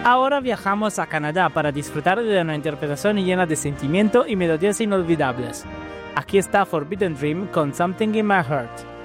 Ahora viajamos a Canadá para disfrutar de una interpretación llena de sentimiento y melodías inolvidables. Aquí está Forbidden Dream con Something in My Heart.